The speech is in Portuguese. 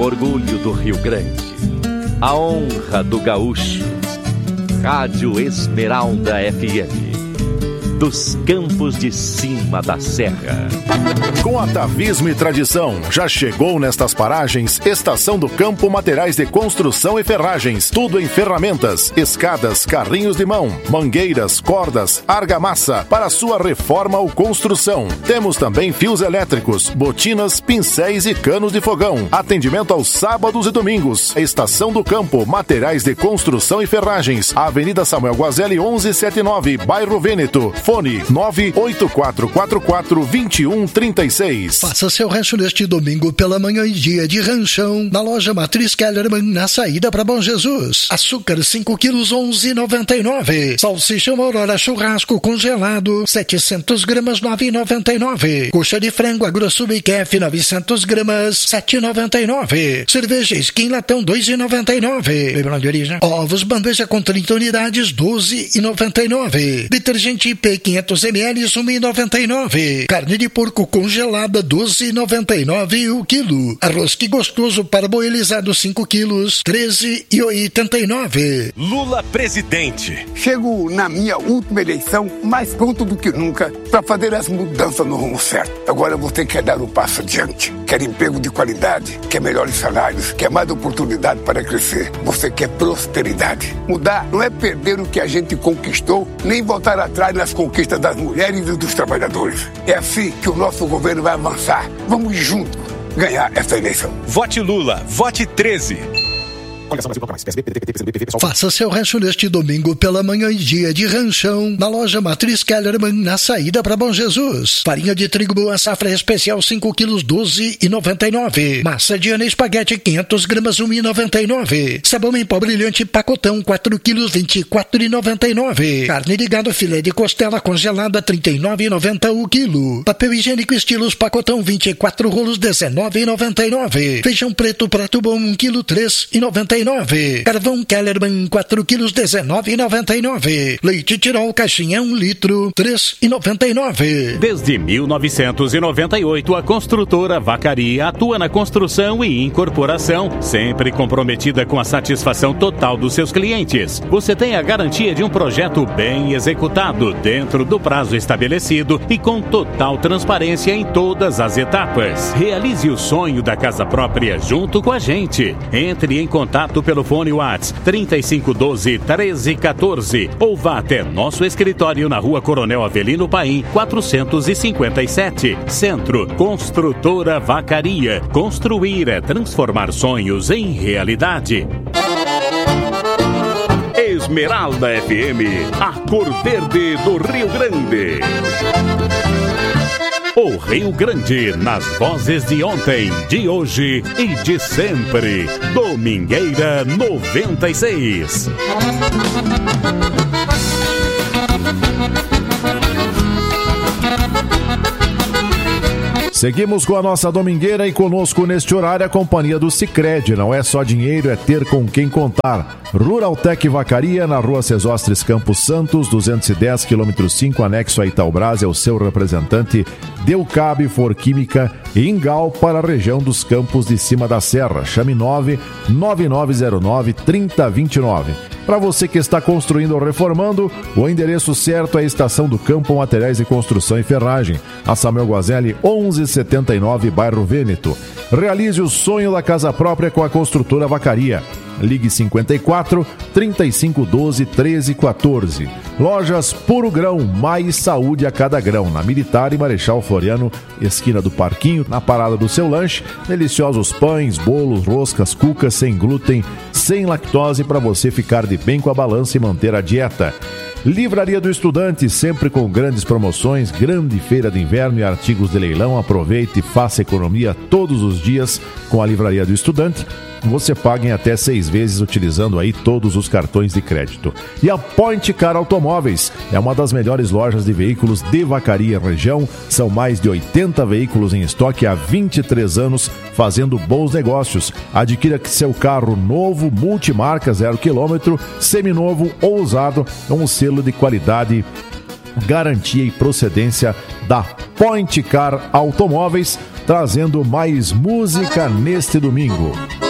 orgulho do Rio Grande, a honra do gaúcho. Rádio Esmeralda FM, dos campos de cima da serra. Com atavismo e tradição, já chegou nestas paragens Estação do Campo Materiais de Construção e Ferragens. Tudo em ferramentas, escadas, carrinhos de mão, mangueiras, cordas, argamassa para sua reforma ou construção. Temos também fios elétricos, botinas, pincéis e canos de fogão. Atendimento aos sábados e domingos. Estação do Campo Materiais de Construção e Ferragens. Avenida Samuel Guazelli 1179, Bairro Vêneto. Fone 984442136. Faça seu rancho neste domingo pela manhã e dia de ranchão na loja Matriz Kellerman, na saída para Bom Jesus. Açúcar 5 quilos 11,99. Salsicha Aurora churrasco congelado 700 gramas 9,99. Coxa de frango Agrosul Biquef 900 gramas 7,99. Cerveja Skin latão 2,99. Lembrando de origem. Ovos bandeja com 30 unidades 12,99. Detergente IP 500 ml 1,99. Carne de porco congelada 12,99 o quilo. Arroz que gostoso parboilizado 5 quilos 13,89. Lula presidente. Chego na minha última eleição mais pronto do que nunca para fazer as mudanças no rumo certo. Agora você quer dar um passo adiante. Quer emprego de qualidade, quer melhores salários, quer mais oportunidade para crescer. Você quer prosperidade. Mudar não é perder o que a gente conquistou, nem voltar atrás nas conquistas das mulheres e dos trabalhadores. É assim que o nosso governo vai avançar. Vamos juntos ganhar essa eleição. Vote Lula, vote 13. Faça seu rancho neste domingo pela manhã e dia de ranchão na loja Matriz Kellerman, na saída para Bom Jesus. Farinha de trigo boa safra especial 5 quilos 12,99. Massa de ana espaguete 500 gramas 1,99. Sabão em pó brilhante pacotão 4 quilos 24,99. Carne de gado filé de costela congelada 39,90 o quilo. Papel higiênico estilos pacotão 24 rolos 19,99. Feijão preto prato bom 1 quilo 3,99. Carvão Kellerman 4 quilos 19,99. Leite Tirol caixinha 1 litro 3,99. Desde 1998 a construtora Vacaria atua na construção e incorporação, sempre comprometida com a satisfação total dos seus clientes. Você tem a garantia de um projeto bem executado dentro do prazo estabelecido e com total transparência em todas as etapas. Realize o sonho da casa própria junto com a gente. Entre em contato pelo fone WhatsApp 3512-1314 ou vá até nosso escritório na Rua Coronel Avelino Paim 457, Centro. Construtora Vacaria. Construir é transformar sonhos em realidade. Esmeralda FM, a cor verde do Rio Grande. O Rio Grande, nas vozes de ontem, de hoje e de sempre. Domingueira 96. Seguimos com a nossa domingueira e conosco neste horário a companhia do Sicredi. Não é só dinheiro, é ter com quem contar. Ruraltec Vacaria, na Rua Sesostres Campos Santos, 210, km 5, anexo a Itaubras, é o seu representante. Deucab, Forquímica e Ingal para a região dos Campos de Cima da Serra. Chame 99909-3029. Para você que está construindo ou reformando, o endereço certo é a Estação do Campo Materiais de Construção e Ferragem, a Samuel Guazelli 1179, Bairro Vêneto. Realize o sonho da casa própria com a construtora Vacaria. Ligue 54 3512 1314. Lojas Puro Grão, mais saúde a cada grão. Na Militar e Marechal Floriano, esquina do Parquinho, na parada do seu lanche. Deliciosos pães, bolos, roscas, cucas sem glúten, sem lactose para você ficar de bem com a balança e manter a dieta. Livraria do Estudante, sempre com grandes promoções, grande feira de inverno e artigos de leilão. Aproveite e faça economia todos os dias com a Livraria do Estudante. Você paga em até 6 vezes utilizando aí todos os cartões de crédito. E a Point Car Automóveis é uma das melhores lojas de veículos de Vacaria região. São mais de 80 veículos em estoque há 23 anos, fazendo bons negócios. Adquira seu carro novo, multimarca, 0 km, seminovo ou usado, com um selo de qualidade, garantia e procedência da Point Car Automóveis. trazendo mais música neste domingo.